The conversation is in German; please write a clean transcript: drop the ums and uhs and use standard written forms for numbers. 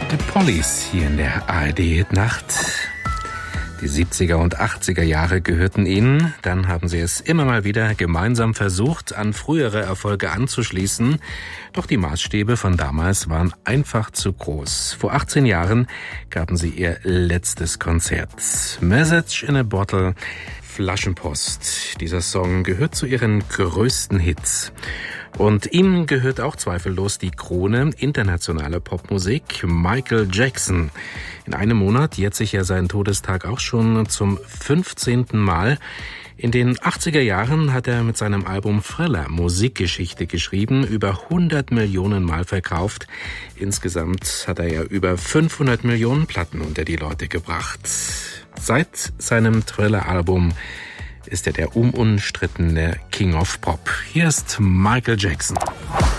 The Police hier in der ARD-Nacht. Die 70er und 80er Jahre gehörten ihnen. Dann haben sie es immer mal wieder gemeinsam versucht, an frühere Erfolge anzuschließen. Doch die Maßstäbe von damals waren einfach zu groß. Vor 18 Jahren gaben sie ihr letztes Konzert. Message in a Bottle, Flaschenpost. Dieser Song gehört zu ihren größten Hits. Und ihm gehört auch zweifellos die Krone internationaler Popmusik, Michael Jackson. In einem Monat jährt sich ja sein Todestag auch schon zum 15. Mal. In den 80er Jahren hat er mit seinem Album Thriller Musikgeschichte geschrieben, über 100 Millionen Mal verkauft. Insgesamt hat er ja über 500 Millionen Platten unter die Leute gebracht. Seit seinem Thriller-Album ist er der unumstrittene King of Pop. Hier ist Michael Jackson.